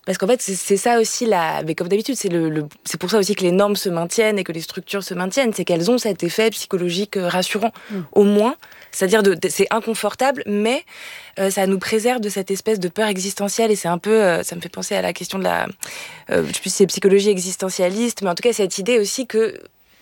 Parce qu'en fait, c'est ça aussi, mais comme d'habitude, c'est pour ça aussi que les normes se maintiennent et que les structures se maintiennent, c'est qu'elles ont cet effet psychologique rassurant, au moins. C'est-à-dire, c'est inconfortable, mais ça nous préserve de cette espèce de peur existentielle. Et c'est un peu, ça me fait penser à la question de je sais plus si c'est psychologie existentialiste, mais en tout cas, cette idée aussi que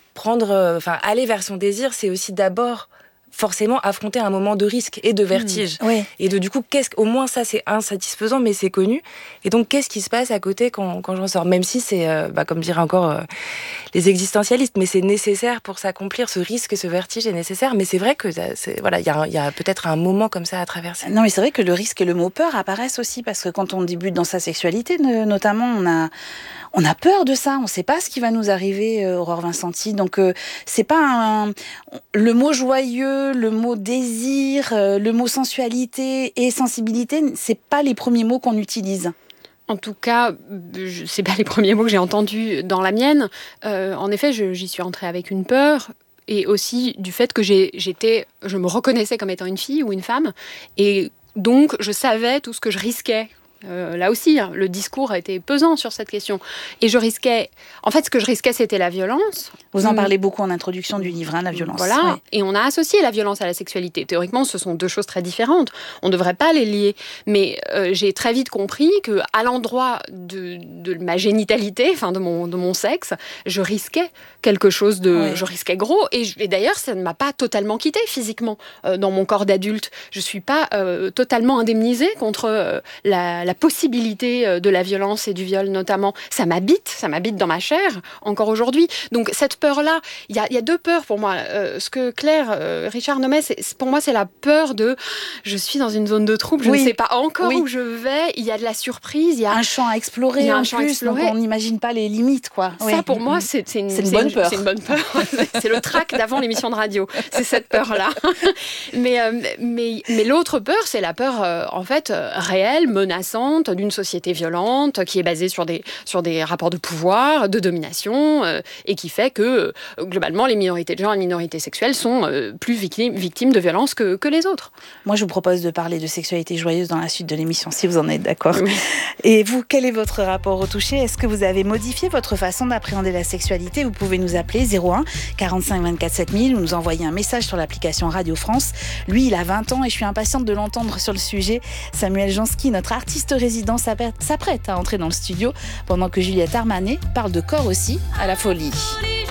aller vers son désir, c'est aussi d'abord forcément affronter un moment de risque et de vertige. Oui. Et du coup, au moins ça, c'est insatisfaisant, mais c'est connu. Et donc, qu'est-ce qui se passe à côté quand j'en sors ? Même si c'est, comme diraient encore les existentialistes, mais c'est nécessaire pour s'accomplir. Ce risque, ce vertige est nécessaire. Mais c'est vrai que il y a peut-être un moment comme ça à traverser. Non, mais c'est vrai que le risque et le mot peur apparaissent aussi, parce que quand on débute dans sa sexualité, notamment, on a peur de ça. On ne sait pas ce qui va nous arriver, Aurore Vincenti. Donc, c'est pas le mot joyeux, le mot désir, le mot sensualité et sensibilité, c'est pas les premiers mots qu'on utilise. En tout cas, c'est pas les premiers mots que j'ai entendus dans la mienne. En effet, j'y suis entrée avec une peur. Et aussi du fait que je me reconnaissais comme étant une fille ou une femme. Et donc, je savais tout ce que je risquais. Là aussi, le discours a été pesant sur cette question. Et ce que je risquais, c'était la violence. Vous en parlez beaucoup en introduction du livre, la violence. Voilà, ouais. Et on a associé la violence à la sexualité. Théoriquement, ce sont deux choses très différentes. On ne devrait pas les lier. Mais j'ai très vite compris qu'à l'endroit de ma génitalité, de mon sexe, je risquais quelque chose je risquais gros. Et d'ailleurs, ça ne m'a pas totalement quittée physiquement dans mon corps d'adulte. Je ne suis pas totalement indemnisée contre la possibilité de la violence et du viol notamment. Ça m'habite dans ma chair encore aujourd'hui. Donc cette peur-là, il y a deux peurs pour moi. Ce que Claire Richard nommait, pour moi c'est la peur de je suis dans une zone de trouble, je ne sais pas encore où je vais, il y a de la surprise, il y a un champ à explorer donc on n'imagine pas les limites quoi. Ça pour moi c'est une bonne peur. C'est une bonne peur. C'est le trac d'avant l'émission de radio. C'est cette peur-là. Mais l'autre peur, c'est la peur en fait réelle, menaçante d'une société violente qui est basée sur des rapports de pouvoir, de domination et qui fait que globalement les minorités de genre et les minorités sexuelles sont plus victimes de violences que les autres. Moi je vous propose de parler de sexualité joyeuse dans la suite de l'émission si vous en êtes d'accord. Oui. Et vous, quel est votre rapport au toucher ? Est-ce que vous avez modifié votre façon d'appréhender la sexualité ? Vous pouvez nous appeler 01 45 24 7000 ou nous envoyer un message sur l'application Radio France. Lui il a 20 ans et je suis impatiente de l'entendre sur le sujet. Samuel Jansky, notre artiste résident, s'apprête à entrer dans le studio pendant que Juliette Armanet parle de corps aussi à la folie.